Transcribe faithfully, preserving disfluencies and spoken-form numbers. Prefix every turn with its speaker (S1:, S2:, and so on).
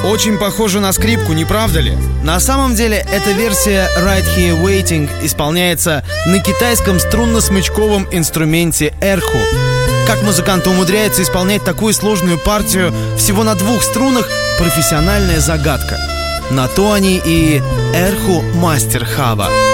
S1: Очень похоже на скрипку, не правда ли?
S2: На самом деле, эта версия Right Here Waiting исполняется на китайском струнно-смычковом инструменте эрху. Как музыканты умудряются исполнять такую сложную партию всего на двух струнах – профессиональная загадка. На то они и эрху мастер Хава.